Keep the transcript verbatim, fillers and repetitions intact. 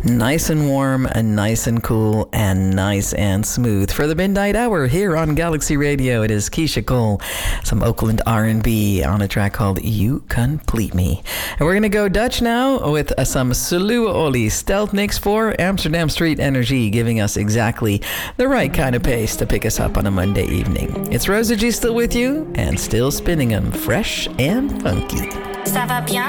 Nice and warm and nice and cool and nice and smooth. For the midnight hour here on Galaxy Radio, it is Keisha Cole, some Oakland R and B on a track called You Complete Me. And we're going to go Dutch now with uh, some Sulu Oli Stealth Mix for Amsterdam Street Energy, giving us exactly the right kind of pace to pick us up on a Monday evening. It's Rosa G still with you and still spinning them fresh and funky. Ça va bien?